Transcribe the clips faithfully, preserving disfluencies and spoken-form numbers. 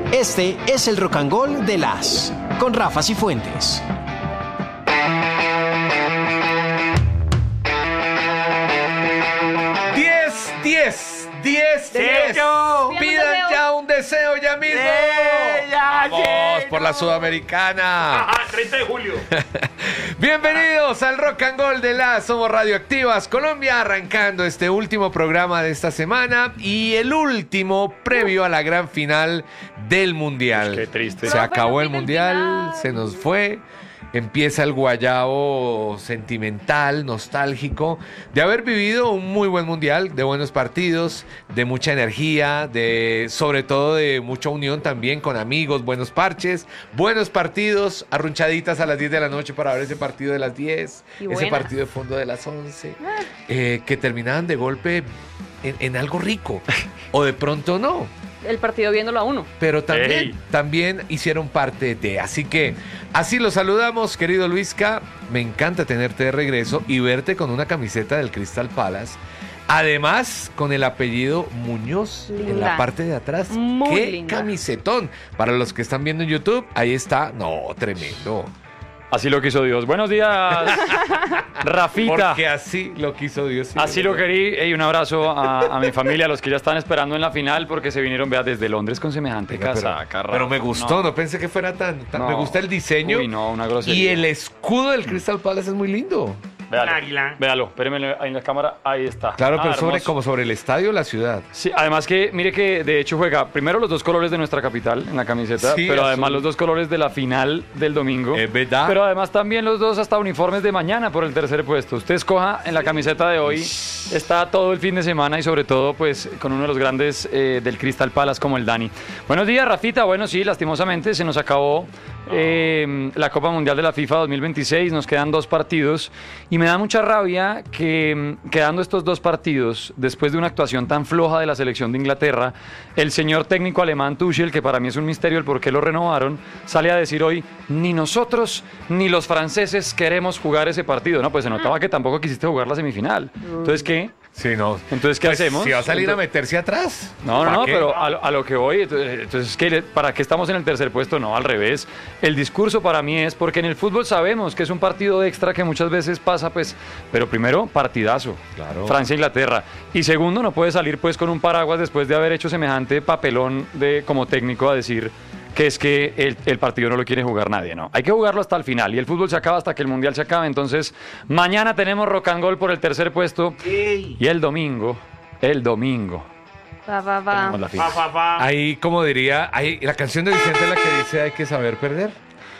Este es el Rock and Roll de las con Rafa Cifuentes. diez, diez, diez, diez. Pidan ya un deseo ya mismo. Sí, ya Vamos llego. por la Sudamericana. Ajá, treinta de julio. Bienvenidos al Rock and Roll de la Somos Radioactivas Colombia, arrancando este último programa de esta semana y el último previo a la gran final del Mundial. Qué triste. Se Pero acabó bueno, el fin del Mundial, final. se nos fue. Empieza el guayabo sentimental, nostálgico, de haber vivido un muy buen mundial, de buenos partidos, de mucha energía, de sobre todo de mucha unión también con amigos, buenos parches, buenos partidos, arrunchaditas a las diez de la noche para ver ese partido de las diez, Y ese buenas. partido de fondo de las once, eh, que terminaban de golpe en, en algo rico, o de pronto no. El partido viéndolo a uno. Pero también, Ey. también hicieron parte de. Así que así lo saludamos, querido Luisca. Me encanta tenerte de regreso y verte con una camiseta del Crystal Palace. Además, con el apellido Muñoz en Linda. la parte de atrás. Muy ¡Qué linda. camisetón! Para los que están viendo en YouTube, ahí está. No, tremendo. Así lo quiso Dios. Buenos días, Rafita. Porque así lo quiso Dios. Así lo querí. Y un abrazo a, a mi familia, a los que ya están esperando en la final, porque se vinieron, vea, desde Londres con semejante Venga, pero, casaca. pero me Rafa. gustó, no. pensé que fuera tan, tan- No. me gusta el diseño. Uy, no, una Y grosería. el escudo del Crystal Palace es muy lindo. Véalo, águila. véalo, espérenme ahí en la cámara, ahí está. Claro, Ah, pero sobre, hermoso. como sobre el estadio o la ciudad. Sí, además que, mire que de hecho juega primero los dos colores de nuestra capital en la camiseta, Sí, pero azul. además los dos colores de la final del domingo. Es verdad. Pero además también los dos hasta uniformes de mañana por el tercer puesto. Usted escoja en la camiseta de hoy, está todo el fin de semana y sobre todo pues con uno de los grandes eh, del Crystal Palace como el Dani. Buenos días, Rafita. Bueno, sí, lastimosamente se nos acabó eh, la Copa Mundial de la FIFA dos mil veintiséis, nos quedan dos partidos y me da mucha rabia que mm, quedando estos dos partidos, después de una actuación tan floja de la selección de Inglaterra, el señor técnico alemán Tuchel, que para mí es un misterio el por qué lo renovaron, sale a decir hoy, ni nosotros ni los franceses queremos jugar ese partido. No, pues se notaba que tampoco quisiste jugar la semifinal. Entonces, ¿qué? Sí, no. Entonces, ¿qué Pues, hacemos? Si va a salir a Entonces- meterse atrás. No, no, ¿Para no, qué? pero a, lo- a lo que voy, entonces, entonces, ¿qué? ¿Para qué estamos en el tercer puesto? No, al revés. El discurso para mí es porque en el fútbol sabemos que es un partido extra que muchas veces pasa, pues, pero primero, partidazo. Claro. Francia-Inglaterra. Y segundo, no puede salir pues con un paraguas después de haber hecho semejante papelón de como técnico a decir que es que el, el partido no lo quiere jugar nadie, ¿no? Hay que jugarlo hasta el final y el fútbol se acaba hasta que el Mundial se acabe. Entonces, mañana tenemos Rock and Roll por el tercer puesto y el domingo, el domingo, Va, va, va. tenemos la Pa, final. pa, pa. Ahí, como diría, hay, la canción de Vicente es la que dice hay que saber perder.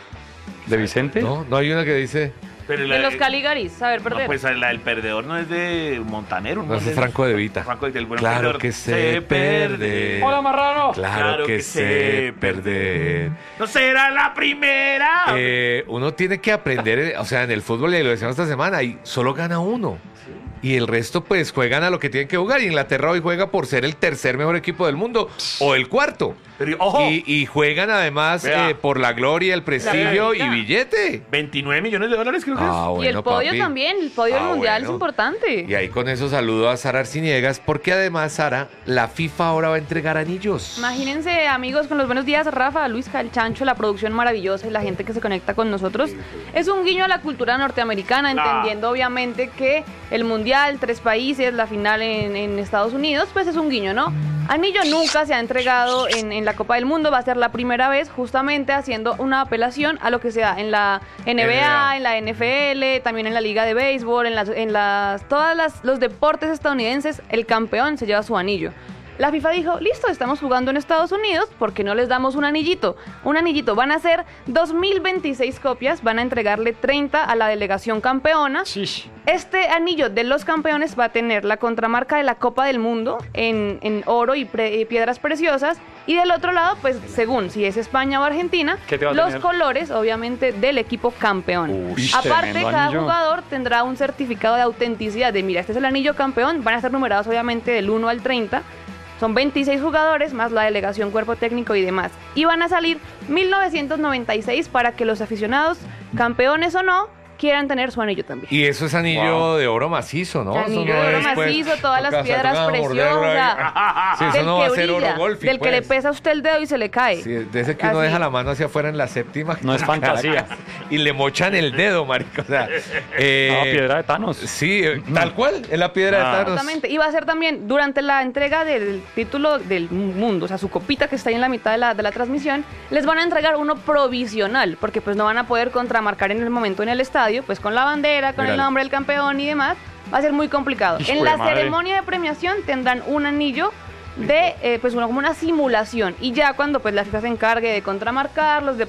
¿De Vicente? No, no hay una que dice, Pero De la- los Caligaris, saber no, perder. pues la del perdedor no es de Montanero. no es de Franco de Vita. Franco de- del buen Claro perdedor. que sé perder. ¡Hola, marrano! Claro, que, sé perder. No será la primera. Eh, uno tiene que aprender, eh, o sea, en el fútbol, y lo decíamos esta semana, y solo gana uno. Y el resto, pues, juegan a lo que tienen que jugar. Y Inglaterra hoy juega por ser el tercer mejor equipo del mundo, o el cuarto. Pero, ojo, Y, y juegan además Vea. eh, por la gloria, el prestigio y Claro. billete. veintinueve millones de dólares creo que Ah, y bueno, el podio papi. también, el podio Ah, del mundial bueno. es importante. Y ahí con eso saludo a Sara Arciniegas, porque además, Sara, la FIFA ahora va a entregar anillos. Imagínense, amigos, con los buenos días, Rafa, Luisca, el Chancho, la producción maravillosa y la gente que se conecta con nosotros. Es un guiño a la cultura norteamericana, Claro. entendiendo obviamente que el mundial, tres países, la final en, en Estados Unidos, pues es un guiño, ¿no? Anillo nunca se ha entregado en, en la Copa del Mundo, va a ser la primera vez, justamente haciendo una apelación a lo que sea en la N B A, N B A. en la N F L, también en la Liga de Béisbol, en las, en las todas las, los deportes estadounidenses, el campeón se lleva su anillo. La FIFA dijo, listo, estamos jugando en Estados Unidos, ¿por qué no les damos un anillito? Un anillito, van a ser dos mil veintiséis copias, van a entregarle treinta a la delegación campeona. Shish. Este anillo de los campeones va a tener la contramarca de la Copa del Mundo en, en oro y, pre- y piedras preciosas. Y del otro lado, pues según si es España o Argentina, ¿Qué te va a los tener? colores, obviamente, del equipo campeón. Uy, Aparte, tremendo cada anillo. jugador tendrá un certificado de autenticidad de, mira, este es el anillo campeón, van a estar numerados obviamente del uno al treinta. Son veintiséis jugadores más la delegación, cuerpo técnico y demás. Y van a salir mil novecientos noventa y seis para que los aficionados, campeones o no, quieran tener su anillo también. Y eso es anillo Wow. de oro macizo, ¿no? Anillo Eso no de oro es, pues, macizo, todas las toca- piedras toca morderlo preciosas, ahí. Sí, eso del no que va a ser brilla, oro golfi, del que pues. le pesa a usted el dedo y se le cae. Sí, de ese que uno Así. deja la mano hacia afuera en la séptima. No es fantasía. Y le mochan el dedo, marico. O sea, eh, No, piedra de Thanos. Sí, eh, tal cual, es la piedra Ah. de Thanos. Exactamente. Y va a ser también durante la entrega del título del mundo, o sea, su copita que está ahí en la mitad de la, de la transmisión, les van a entregar uno provisional, porque pues no van a poder contramarcar en el momento en el estadio, pues con la bandera, con el Míralo. nombre del campeón y demás, va a ser muy complicado. Hijo En de la madre. ceremonia de premiación tendrán un anillo de, eh, pues una, como una simulación, y ya cuando pues la FIFA se encargue de contramarcarlos, de